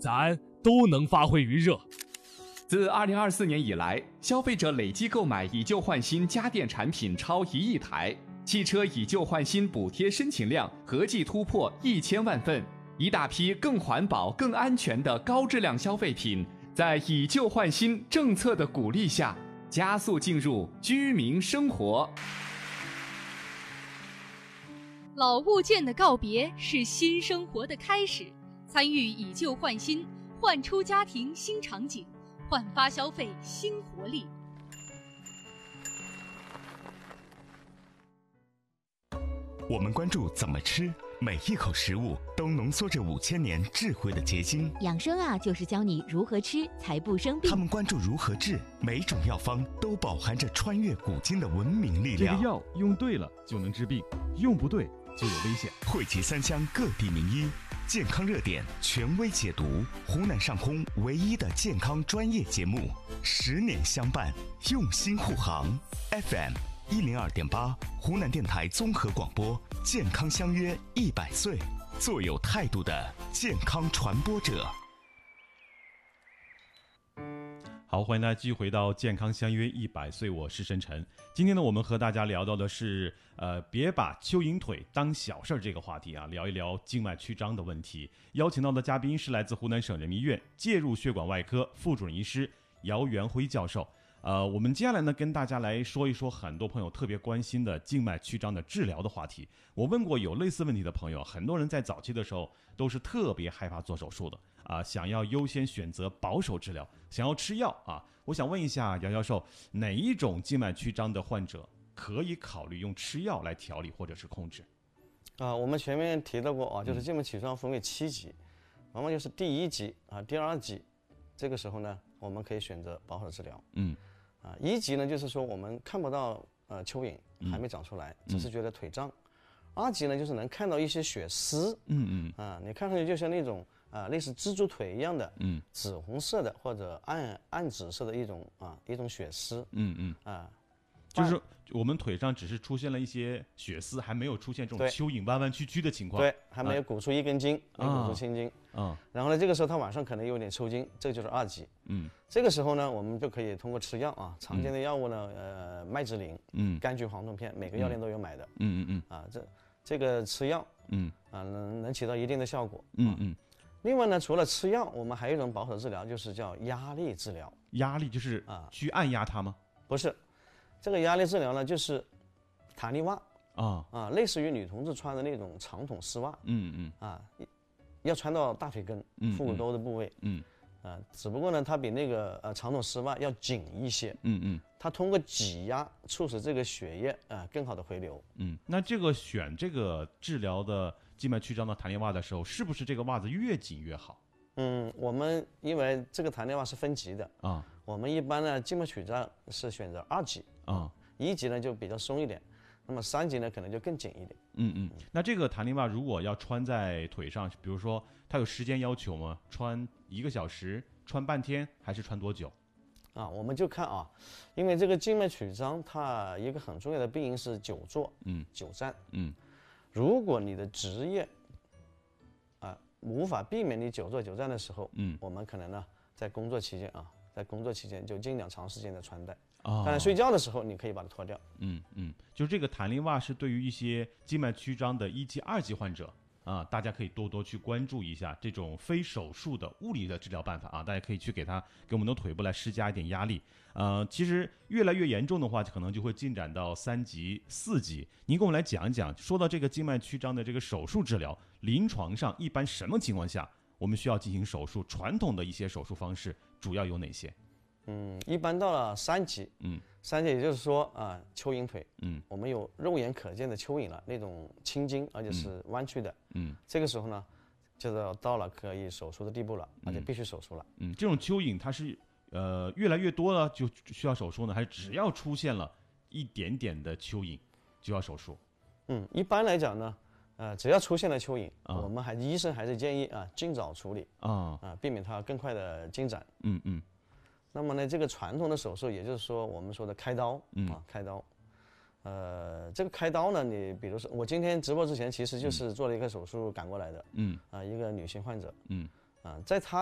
咱都能发挥余热。 自2024年以来，消费者累计购买以旧换新家电产品超1亿台，汽车以旧换新补贴申请量合计突破1000万份，一大批更环保、更安全的高质量消费品，在以旧换新政策的鼓励下，加速进入居民生活。 老物件的告别是新生活的开始，参与以旧换新，焕出家庭新场景，焕发消费新活力。 我们关注怎么吃，每一口食物都浓缩着5000年智慧的结晶。 养生啊，就是教你如何吃才不生病。 他们关注如何治，每种药方都饱含着穿越古今的文明力量。 这个药用对了就能治病，用不对就有危险。 汇集3乡各地名医，健康热点权威解读，湖南上空唯一的健康专业节目，10年相伴，用心护航。FM102.8，湖南电台综合广播，健康相约100岁，做有态度的健康传播者。 好，欢迎大家继续回到健康相约100岁，我是申晨。今天呢，我们和大家聊到的是别把蚯蚓腿当小事这个话题啊，聊一聊静脉曲张的问题。邀请到的嘉宾是来自湖南省人民医院介入血管外科副主任医师姚元辉教授。我们接下来呢，跟大家来说一说很多朋友特别关心的静脉曲张的治疗的话题。我问过有类似问题的朋友，很多人在早期的时候都是特别害怕做手术的啊，想要优先选择保守治疗，想要吃药啊。我想问一下姚教授，哪一种静脉曲张的患者可以考虑用吃药来调理或者是控制？ 我们前面提到过啊，就是静脉曲张分为7级，往往就是第1级啊、第2级，这个时候呢，我们可以选择保守治疗。1级呢，就是说我们看不到蚯蚓还没长出来，只是觉得腿胀。2级呢，就是能看到一些血丝，你看上去就像那种类似蜘蛛腿一样的，紫红色的或者暗紫色的一种血丝， 就是我们腿上只是出现了一些血丝，还没有出现这种蚯蚓弯弯曲曲的情况， 对，还没有鼓出一根筋，没鼓出青筋，然后呢，这个时候他晚上可能有点抽筋，这个就是2级，这个时候呢，我们就可以通过吃药啊，常见的药物呢，麦芝林，柑橘黄酮片，每个药店都有买的，这个吃药，能起到一定的效果，另外呢，除了吃药，我们还有一种保守治疗，就是叫压力治疗。压力就是去按压它吗？不是，这个压力治疗呢，就是弹力袜类似于女同志穿的那种长筒丝袜，要穿到大腿根、腹股沟的部位，只不过呢，它比那个长筒丝袜要紧一些，它通过挤压促使这个血液更好的回流。 那这个选这个治疗的静脉曲张的弹力袜的时候，是不是这个袜子越紧越好？ 我们因为这个弹力袜是分级的我们一般呢静脉曲张是选择2级1级呢就比较松一点，那么3级呢可能就更紧一点。 那这个弹力袜如果要穿在腿上，比如说它有时间要求吗？穿1个小时，穿半天，还是穿多久？ 我们就看因为这个静脉曲张它一个很重要的病因是久坐、久站。如果你的职业无法避免你久坐久站的时候，我们可能呢在工作期间就尽量长时间的穿戴。当然睡觉的时候你可以把它脱掉。 就这个弹力袜是对于一些静脉曲张的1级、2级患者大家可以多多去关注一下这种非手术的物理的治疗办法大家可以去给我们的腿部来施加一点压力。其实越来越严重的话，可能就会进展到3级、4级。您给我们来讲一讲，说到这个静脉曲张的这个手术治疗，临床上一般什么情况下我们需要进行手术？传统的一些手术方式主要有哪些？ 一般到了3级，3级也就是说蚯蚓腿，我们有肉眼可见的蚯蚓了，那种青筋，而且是弯曲的，这个时候呢，就到了可以手术的地步了，而且必须手术了。 这种蚯蚓它是越来越多了就需要手术呢，还是只要出现了一点点的蚯蚓就要手术？ 一般来讲呢，只要出现了蚯蚓，我们医生还是建议尽早处理避免它更快的进展。那么呢，这个传统的手术，也就是说我们说的开刀开刀，这个开刀呢，你比如说我今天直播之前，其实就是做了一个手术赶过来的，一个女性患者，在她